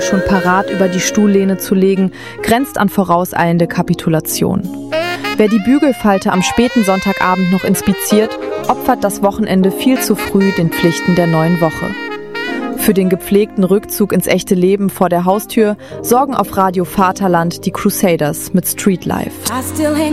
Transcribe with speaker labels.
Speaker 1: Schuhe schon parat über die Stuhllehne zu legen, grenzt an vorauseilende Kapitulation. Wer die Bügelfalte am späten Sonntagabend noch inspiziert, opfert das Wochenende viel zu früh den Pflichten der neuen Woche. Für den gepflegten Rückzug ins echte Leben vor der Haustür sorgen auf Radio Vaterland die Crusaders mit Street Life.